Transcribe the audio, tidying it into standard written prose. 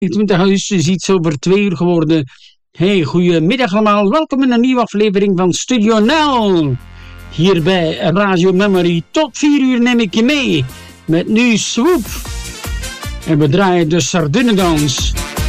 20 augustus, iets over 2 uur geworden. Hey, goedemiddag allemaal. Welkom in een nieuwe aflevering van Studio NL. Hier bij Radio Memory. Tot 4 uur neem ik je mee. Met nu Swoop. En we draaien de Sardinendans.